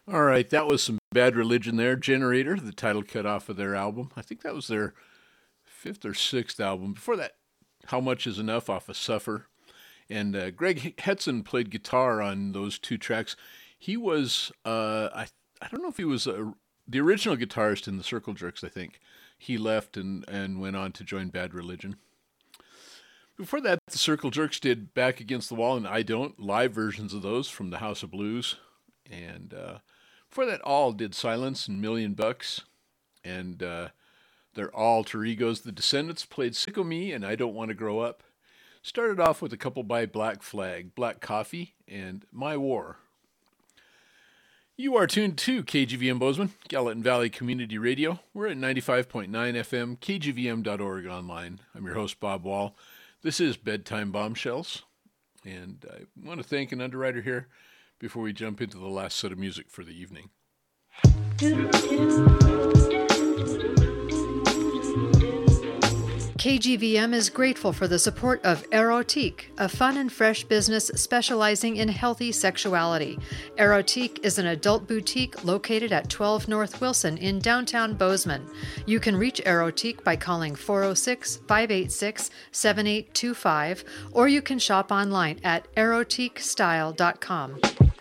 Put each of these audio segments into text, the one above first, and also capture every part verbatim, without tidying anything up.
All right, that was some Bad Religion there. Generator, the title cut off of their album. I think that was their fifth or sixth album. Before that, How Much Is Enough off of Suffer. And uh, Greg Hetson played guitar on those two tracks. He was, uh, I, I don't know if he was a, the original guitarist in the Circle Jerks, I think. He left and, and went on to join Bad Religion. Before that, the Circle Jerks did Back Against the Wall and I Don't, live versions of those from the House of Blues. And uh, before that, All did Silence and Million Bucks. And uh, their alter egos, the Descendants, played Sick o' Me and I Don't Want to Grow Up. Started off with a couple by Black Flag, Black Coffee, and My War. You are tuned to K G V M Bozeman, Gallatin Valley Community Radio. We're at ninety-five point nine F M, K G V M dot org online. I'm your host, Bob Wall. This is Bedtime Bombshells, and I want to thank an underwriter here before we jump into the last set of music for the evening. K G V M is grateful for the support of Erotique, a fun and fresh business specializing in healthy sexuality. Erotique is an adult boutique located at twelve North Wilson in downtown Bozeman. You can reach Erotique by calling four oh six, five eight six, seven eight two five, or you can shop online at erotique style dot com.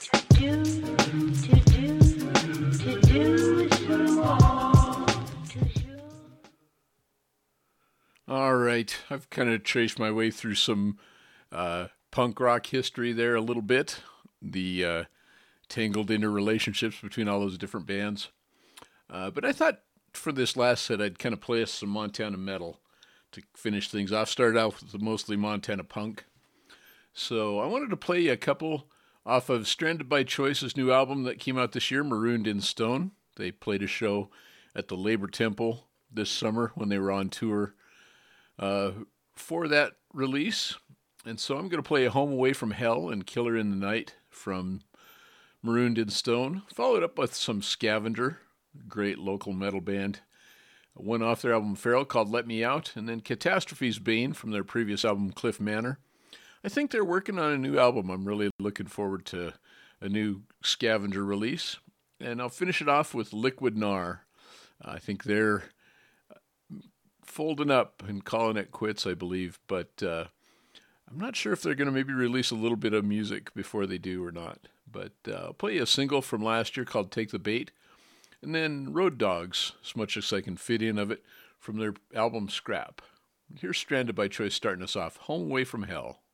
All right, I've kind of traced my way through some uh, punk rock history there a little bit, the uh, tangled interrelationships between all those different bands. Uh, but I thought for this last set I'd kind of play us some Montana metal to finish things off. Started out with mostly Montana punk. So I wanted to play a couple off of Stranded by Choice's new album that came out this year, Marooned in Stone. They played a show at the Labor Temple this summer when they were on tour Uh, for that release. And so I'm going to play A Home Away from Hell and Killer in the Night from Marooned in Stone, followed up with some Scavenger, great local metal band. One off their album Feral called Let Me Out, and then Catastrophe's Bane from their previous album Cliff Manor. I think they're working on a new album. I'm really looking forward to a new Scavenger release. And I'll finish it off with Liquid Nar. I think they're folding up and calling it quits, I believe, but uh, I'm not sure if they're going to maybe release a little bit of music before they do or not. But uh, I'll play you a single from last year called Take the Bait, and then Road Dogs, as much as I can fit in of it, from their album Scrap. Here's Stranded by Choice starting us off, Home Away from Hell.